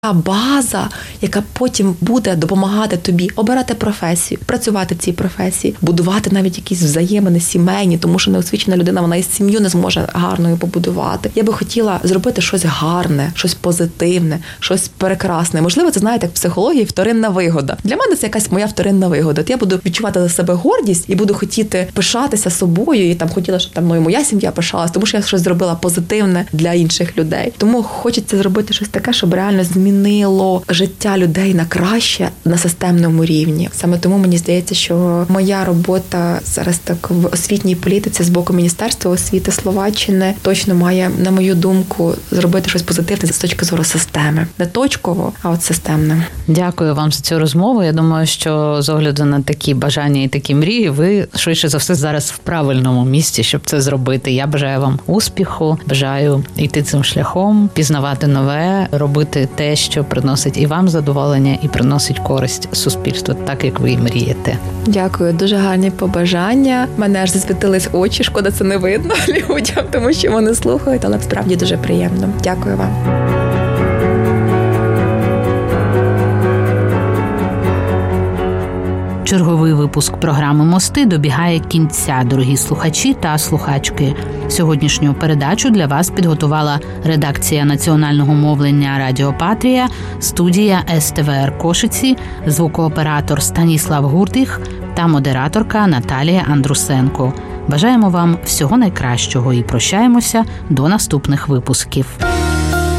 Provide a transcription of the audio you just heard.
база, яка потім буде допомагати тобі обирати професію, працювати в цій професії, будувати навіть якісь взаємини сімейні, тому що неосвічена людина, вона і сім'ю не зможе гарною побудувати. Я би хотіла зробити щось гарне, щось позитивне, щось прекрасне. Можливо, це, знаєте, як в психології вторинна вигода. Для мене це якась моя вторинна вигода. От я буду відчувати за себе гордість і буду хотіти пишатися собою, і там хотіла, щоб там мною моя сім'я пишалась, тому що я щось зробила позитивне для інших людей. Тому хочеться зробити щось таке, щоб реально змінило життя людей на краще на системному рівні. Саме тому мені здається, що моя робота зараз так в освітній політиці з боку Міністерства освіти Словаччини точно має, на мою думку, зробити щось позитивне з точки зору системи. Не точково, а от системне. Дякую вам за цю розмову. Я думаю, що з огляду на такі бажання і такі мрії, ви швидше за все зараз в правильному місці, щоб це зробити. Я бажаю вам успіху, бажаю йти цим шляхом, пізнавати нове, робити те, що приносить і вам задоволення, і приносить користь суспільству, так як ви і мрієте. Дякую, дуже гарні побажання. Мене аж засвітились очі, шкода, це не видно людям, тому що вони слухають, але справді дуже приємно. Дякую вам. Черговий випуск програми «Мости» добігає кінця, дорогі слухачі та слухачки. Сьогоднішню передачу для вас підготувала редакція національного мовлення Радіо Патрія, студія СТВР Кошиці, звукооператор Станіслав Гуртих та модераторка Наталія Андрусенко. Бажаємо вам всього найкращого і прощаємося до наступних випусків.